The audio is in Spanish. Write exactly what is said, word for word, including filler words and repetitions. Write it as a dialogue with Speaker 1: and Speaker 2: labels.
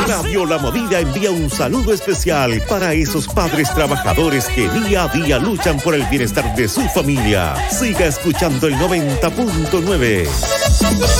Speaker 1: Radio La Movida envía un saludo especial para esos padres trabajadores que día a día luchan por el bienestar de su familia. Siga escuchando el noventa punto nueve.